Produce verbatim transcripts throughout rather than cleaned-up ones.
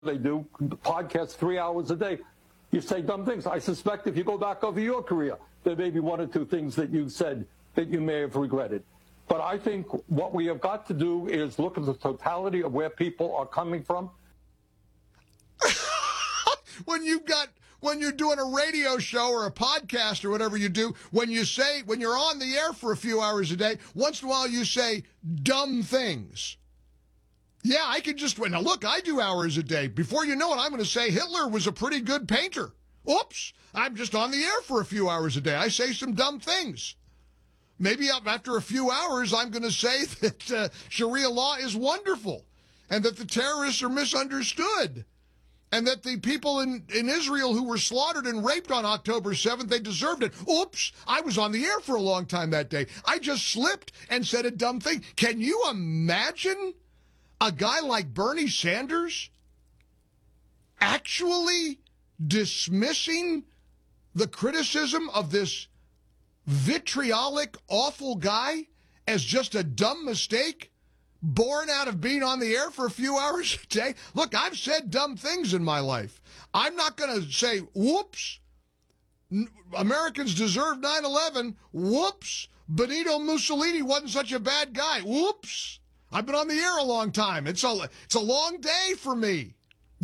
they do podcasts three hours a day. You say dumb things. I suspect if you go back over your career, there may be one or two things that you said that you may have regretted. But I think what we have got to do is look at the totality of where people are coming from. When you've got, when you're doing a radio show or a podcast or whatever you do, when you say, when you're on the air for a few hours a day, once in a while you say dumb things. Yeah, I could just, now look, I do hours a day. Before you know it, I'm going to say Hitler was a pretty good painter. Oops, I'm just on the air for a few hours a day. I say some dumb things. Maybe after a few hours, I'm going to say that uh, Sharia law is wonderful and that the terrorists are misunderstood and that the people in, in Israel who were slaughtered and raped on October seventh, they deserved it. Oops, I was on the air for a long time that day. I just slipped and said a dumb thing. Can you imagine a guy like Bernie Sanders actually dismissing the criticism of this vitriolic, awful guy as just a dumb mistake born out of being on the air for a few hours a day? Look, I've said dumb things in my life. I'm not going to say, whoops, Americans deserve nine eleven. Whoops, Benito Mussolini wasn't such a bad guy. Whoops. I've been on the air a long time. It's a, it's a long day for me.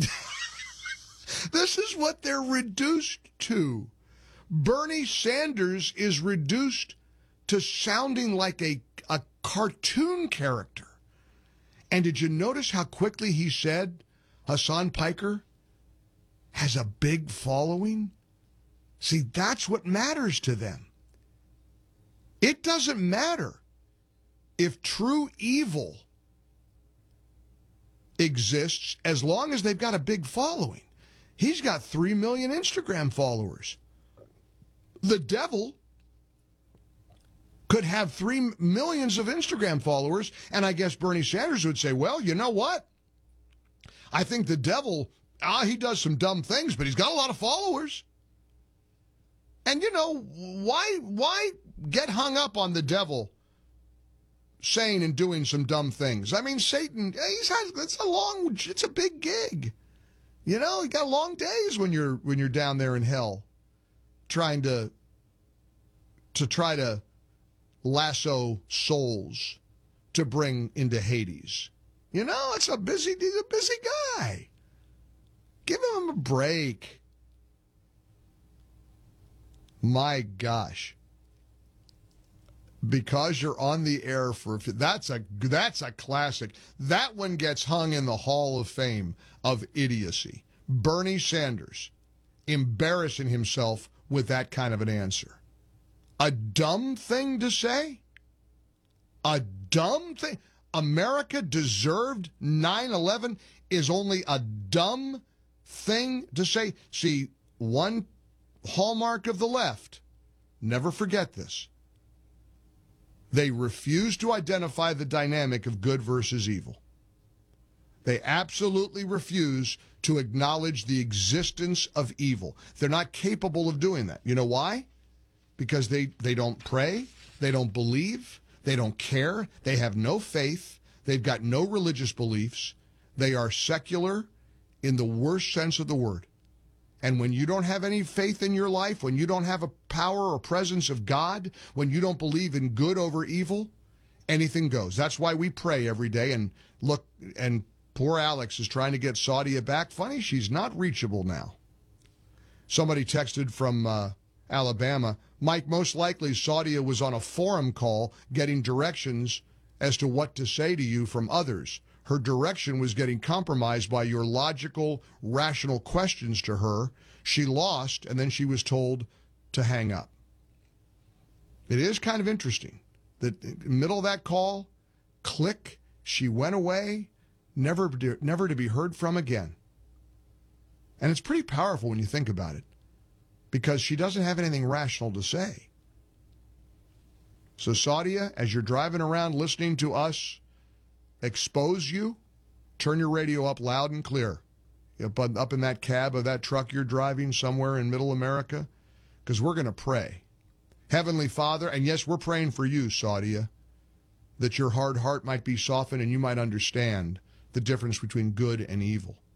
This is what they're reduced to. Bernie Sanders is reduced to sounding like a, a cartoon character. And did you notice how quickly he said Hassan Piker has a big following? See, that's what matters to them. It doesn't matter if true evil exists as long as they've got a big following. He's got three million Instagram followers. The devil could have three millions of Instagram followers, and I guess Bernie Sanders would say, well, you know what? I think the devil, ah, he does some dumb things, but he's got a lot of followers. And, you know, why, why get hung up on the devil saying and doing some dumb things? I mean, Satan, he's had, it's a long, it's a big gig. You know, you got long days when you're when you're down there in hell, trying to to try to lasso souls to bring into Hades. You know, it's a busy, he's a busy guy. Give him a break. My gosh. Because you're on the air for a few, that's a that's a classic. That one gets hung in the Hall of Fame of idiocy. Bernie Sanders embarrassing himself with that kind of an answer. A dumb thing to say? A dumb thing? America deserved nine eleven is only a dumb thing to say. See, one hallmark of the left, never forget this. They refuse to identify the dynamic of good versus evil. They absolutely refuse to acknowledge the existence of evil. They're not capable of doing that. You know why? Because they, they don't pray, they don't believe, they don't care, they have no faith, they've got no religious beliefs, they are secular in the worst sense of the word. And when you don't have any faith in your life, when you don't have a power or presence of God, when you don't believe in good over evil, anything goes. That's why we pray every day. And look, and poor Alex is trying to get Saudia back. Funny, she's not reachable now. Somebody texted from uh, Alabama, Mike, most likely Saudia was on a forum call getting directions as to what to say to you from others. Her direction was getting compromised by your logical, rational questions to her. She lost, and then she was told to hang up. It is kind of interesting that in the middle of that call, click, she went away, never, never to be heard from again. And it's pretty powerful when you think about it, because she doesn't have anything rational to say. So, Saudia, as you're driving around listening to us expose you, turn your radio up loud and clear. Up, up in that cab of that truck you're driving somewhere in middle America, because we're going to pray. Heavenly Father, and yes, we're praying for you, Saudia, that your hard heart might be softened and you might understand the difference between good and evil.